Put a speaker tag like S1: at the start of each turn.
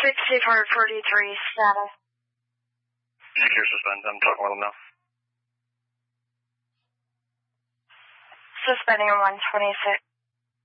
S1: 6443 status.
S2: Secure suspend. I'm talking with them now.
S1: Suspending 126.